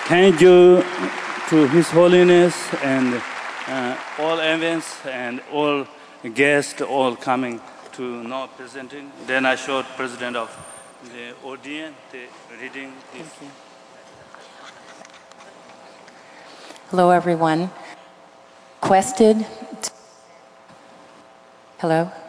Thank you to His Holiness and all events and all guests all coming to now presenting. Then I showed President of the audience the reading. Thank you. Hello, everyone. Hello.